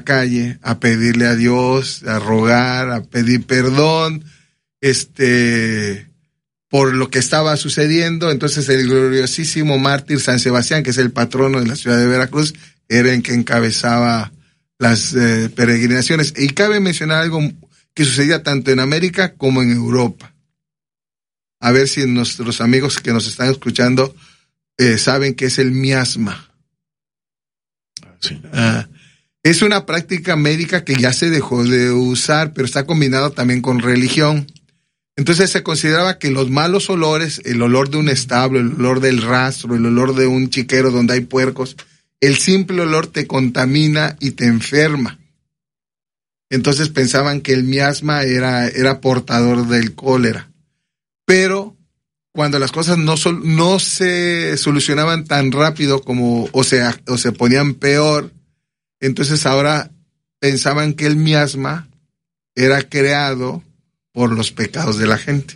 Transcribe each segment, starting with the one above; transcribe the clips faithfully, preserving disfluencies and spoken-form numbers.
calle a pedirle a Dios, a rogar, a pedir perdón, este, por lo que estaba sucediendo. Entonces el gloriosísimo mártir San Sebastián, que es el patrono de la ciudad de Veracruz, era el que encabezaba las eh, peregrinaciones. Y cabe mencionar algo que sucedía tanto en América como en Europa. A ver si nuestros amigos que nos están escuchando eh, saben qué es el miasma. Sí. Ah, es una práctica médica que ya se dejó de usar, pero está combinado también con religión. Entonces se consideraba que los malos olores, el olor de un establo, el olor del rastro, el olor de un chiquero donde hay puercos, el simple olor te contamina y te enferma. Entonces pensaban que el miasma era, era portador del cólera. Pero cuando las cosas no, sol, no se solucionaban tan rápido como, o sea, o se ponían peor, entonces ahora pensaban que el miasma era creado por los pecados de la gente.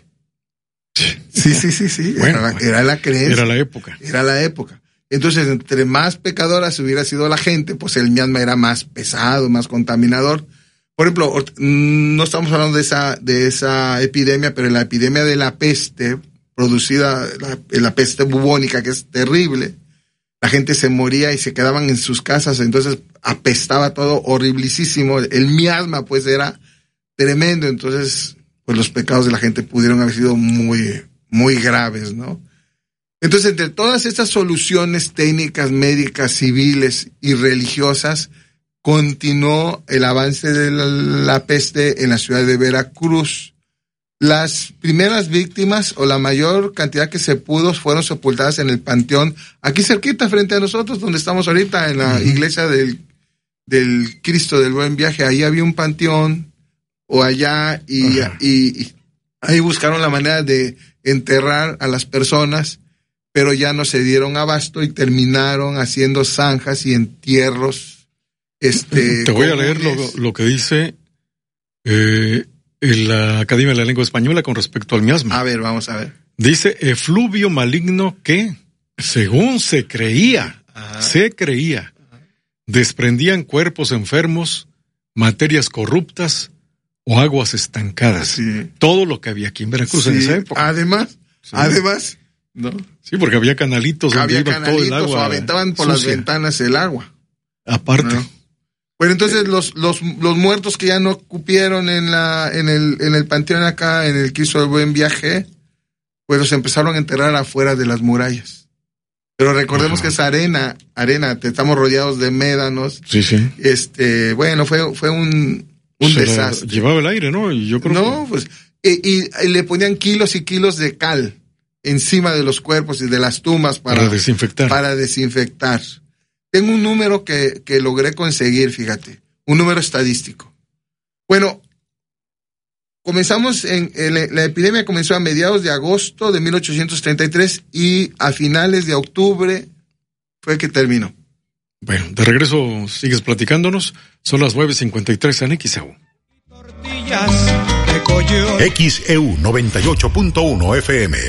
Sí, sí, sí, sí. Bueno, era, la, era la creencia. Era la época. Era la época. Entonces, entre más pecadoras hubiera sido la gente, pues el miasma era más pesado, más contaminador. Por ejemplo, no estamos hablando de esa, de esa epidemia, pero la epidemia de la peste, producida, la, la peste bubónica, que es terrible, la gente se moría y se quedaban en sus casas, entonces apestaba todo horriblísimo. El miasma, pues, era tremendo, entonces, pues los pecados de la gente pudieron haber sido muy, muy graves, ¿no? Entonces, entre todas estas soluciones técnicas, médicas, civiles y religiosas, continuó el avance de la, la peste en la ciudad de Veracruz. Las primeras víctimas, o la mayor cantidad que se pudo, fueron sepultadas en el panteón, aquí cerquita, frente a nosotros, donde estamos ahorita, en la uh-huh. iglesia del, del Cristo del Buen Viaje. Ahí había un panteón, o allá, y, uh-huh. y, y ahí buscaron la manera de enterrar a las personas, pero ya no se dieron abasto y terminaron haciendo zanjas y entierros. Este, Te voy a leer lo, lo que dice eh, en la Academia de la Lengua Española con respecto al miasma. A ver, vamos a ver. Dice, efluvio maligno que, según se creía, Ajá. se creía, Ajá. desprendían cuerpos enfermos, materias corruptas o aguas estancadas. Sí. Todo lo que había aquí en Veracruz sí. en esa época. Además, sí. además, ¿no? Sí, porque había canalitos donde había iba canalitos todo el agua. O aventaban por sucia. Las ventanas el agua. Aparte. ¿No? Bueno, entonces eh. los, los, los muertos que ya no cupieron en la, en el, en el panteón acá, en el Cristo del Buen Viaje, pues los empezaron a enterrar afuera de las murallas. Pero recordemos Ajá. que es arena, arena, te estamos rodeados de médanos. Sí, sí. Este, bueno, fue, fue un, un Se desastre. Llevaba el aire, ¿no? Y yo creo No, que... pues, y, y, y le ponían kilos y kilos de cal encima de los cuerpos y de las tumbas para, para desinfectar. Para desinfectar. Tengo un número que, que logré conseguir, fíjate, un número estadístico. Bueno, comenzamos en, en la epidemia comenzó a mediados de agosto de mil ochocientos treinta y tres y a finales de octubre fue que terminó. Bueno, de regreso sigues platicándonos, son las nueve cincuenta y tres en X E U. X E U noventa y ocho punto uno F M.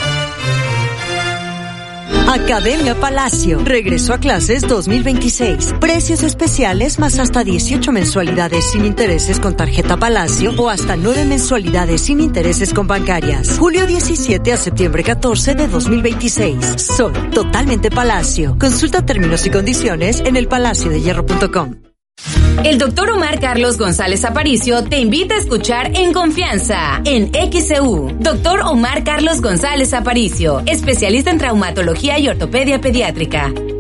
Academia Palacio regresó a clases dos mil veintiséis. Precios especiales más hasta dieciocho mensualidades sin intereses con tarjeta Palacio o hasta nueve mensualidades sin intereses con bancarias. Julio diecisiete a septiembre catorce de dos mil veintiséis. Son totalmente Palacio. Consulta términos y condiciones en el palacio de hierro punto com. El doctor Omar Carlos González Aparicio te invita a escuchar En Confianza en X E U. Doctor Omar Carlos González Aparicio, especialista en traumatología y ortopedia pediátrica.